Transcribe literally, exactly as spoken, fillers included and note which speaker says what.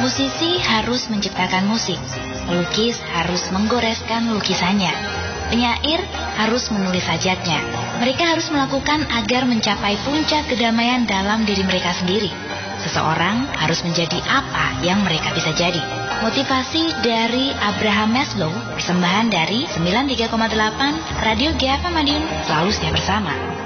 Speaker 1: Musisi harus menciptakan musik, pelukis harus menggoreskan lukisannya, penyair harus menulis sajatnya. Mereka harus melakukan agar mencapai puncak kedamaian dalam diri mereka sendiri. Seseorang harus menjadi apa yang mereka bisa jadi. Motivasi dari Abraham Maslow, persembahan dari sembilan puluh tiga koma delapan Radio G F M Madiun, selalu setia bersama.